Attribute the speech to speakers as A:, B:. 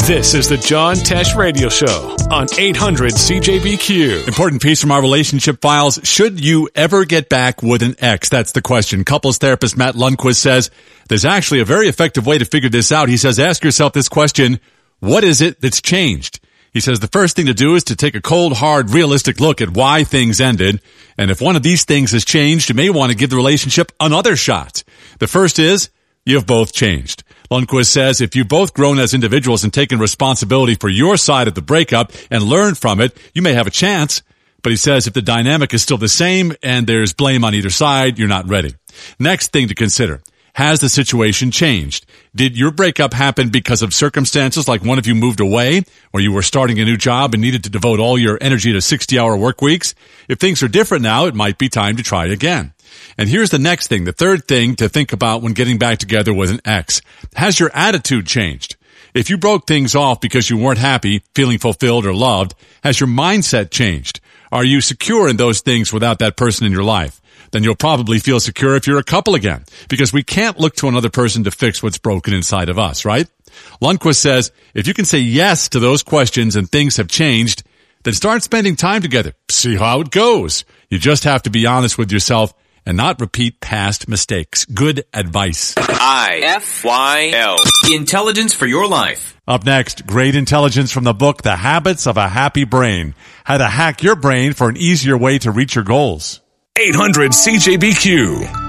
A: This is the John Tesh Radio Show on 800 CJBQ.
B: Important piece from our relationship files. Should you ever get back with an ex? That's the question. Couples therapist Matt Lundquist says there's actually a very effective way to figure this out. He says, ask yourself this question. What is it that's changed? He says the first thing to do is to take a cold, hard, realistic look at why things ended. And if one of these things has changed, you may want to give the relationship another shot. The first is you've both changed. Lundquist says if you've both grown as individuals and taken responsibility for your side of the breakup and learned from it, you may have a chance. But he says if the dynamic is still the same and there's blame on either side, you're not ready. Next thing to consider. Has the situation changed? Did your breakup happen because of circumstances like one of you moved away or you were starting a new job and needed to devote all your energy to 60-hour work weeks? If things are different now, it might be time to try again. And here's the next thing, the third thing to think about when getting back together with an ex. Has your attitude changed? If you broke things off because you weren't happy, feeling fulfilled or loved, has your mindset changed? Are you secure in those things without that person in your life? Then you'll probably feel secure if you're a couple again, because we can't look to another person to fix what's broken inside of us, right? Lundquist says, if you can say yes to those questions and things have changed, then start spending time together. See how it goes. You just have to be honest with yourself and not repeat past mistakes. Good advice.
C: IFYL. Intelligence for your life.
B: Up next, great intelligence from the book, The Habits of a Happy Brain. How to hack your brain for an easier way to reach your goals.
A: 800 CJBQ.